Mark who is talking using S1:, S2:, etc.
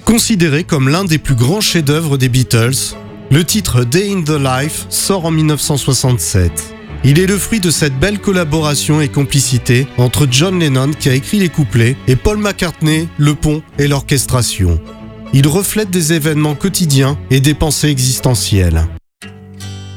S1: Considéré comme l'un des plus grands chefs-d'œuvre des Beatles, le titre Day in the Life sort en 1967. Il est le fruit de cette belle collaboration et complicité entre John Lennon qui a écrit les couplets et Paul McCartney, le pont et l'orchestration. Il reflète des événements quotidiens et des pensées existentielles.